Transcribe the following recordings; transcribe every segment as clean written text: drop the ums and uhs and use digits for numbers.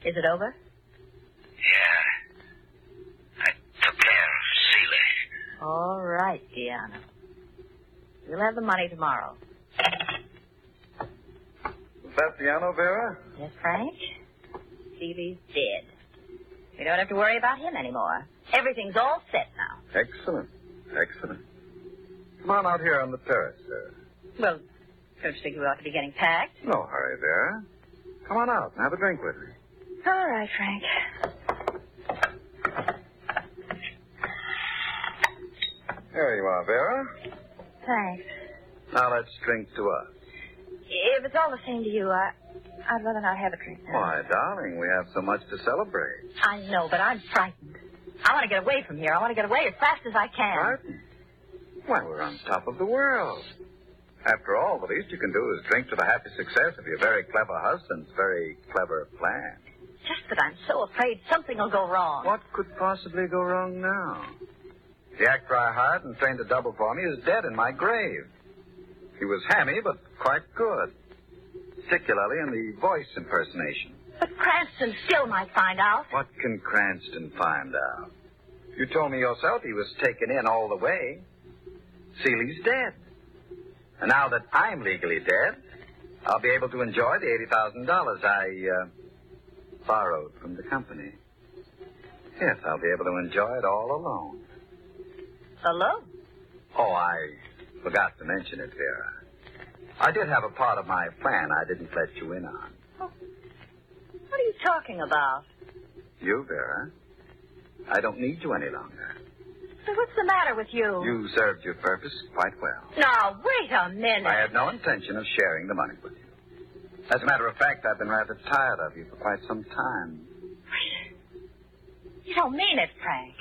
Is it over? Yeah. I took care of Celie. All right, Deanna. You'll have the money tomorrow. Is that Deanna, Vera? Yes, Frank? Celie's dead. We don't have to worry about him anymore. Everything's all set now. Excellent. Excellent. Come on out here on the terrace, Vera. Well, don't you think we ought to be getting packed? No hurry, Vera. Come on out and have a drink with me. All right, Frank. There you are, Vera. Thanks. Now let's drink to us. If it's all the same to you, I'd rather not have a drink now. Why, darling, we have so much to celebrate. I know, but I'm frightened. I want to get away from here. I want to get away as fast as I can. Frightened? Why, we're on top of the world. After all, the least you can do is drink to the happy success of your very clever husband's very clever plan. Just that I'm so afraid something will go wrong. What could possibly go wrong now? The actor I hired and trained to double for me is dead in my grave. He was hammy, but quite good. Particularly in the voice impersonation. But Cranston still might find out. What can Cranston find out? You told me yourself he was taken in all the way. Celie's dead. And now that I'm legally dead, I'll be able to enjoy the $80,000 I borrowed from the company. Yes, I'll be able to enjoy it all alone. Alone? Oh, I forgot to mention it, Vera. I did have a part of my plan I didn't let you in on. Oh. What are you talking about? You, Vera. I don't need you any longer. So what's the matter with you? You served your purpose quite well. Now, wait a minute. I had no intention of sharing the money with you. As a matter of fact, I've been rather tired of you for quite some time. You don't mean it, Frank.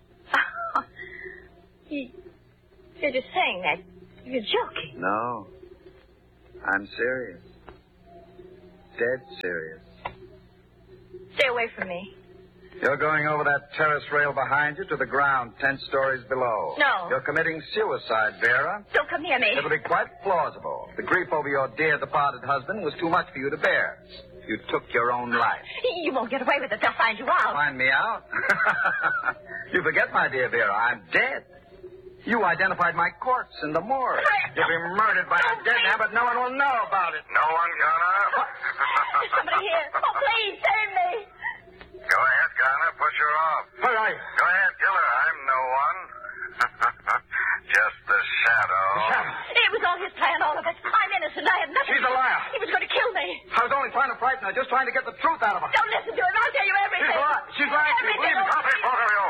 You're just saying that. You're joking. No. I'm serious. Dead serious. Stay away from me. You're going over that terrace rail behind you to the ground 10 stories below. No. You're committing suicide, Vera. Don't come near me. It'll be quite plausible. The grief over your dear departed husband was too much for you to bear. You took your own life. You won't get away with it. They'll find you out. Find me out? You forget, my dear Vera, I'm dead. You identified my corpse in the morgue. You'll be murdered by a dead man, but no one will know about it. No one gonna? There's somebody here. Oh, please, save me. Go ahead, Garner. Push her off. All right. Go ahead, kill her. I'm no one. Just the shadow. It was all his plan, all of it. I'm innocent. I had nothing. She's a liar. He was going to kill me. I was only trying to frighten her, just trying to get the truth out of her. Don't listen to him. I'll tell you everything. She's lying to me. Believe me. Stop it, both of you.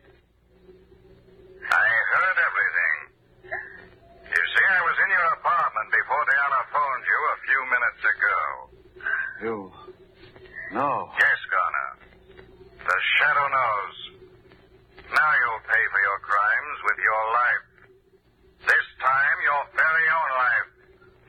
I heard everything. You see, I was in your apartment before Diana phoned you a few minutes ago. You? No. Yes, Garner. The shadow knows. Now you'll pay for your crimes with your life.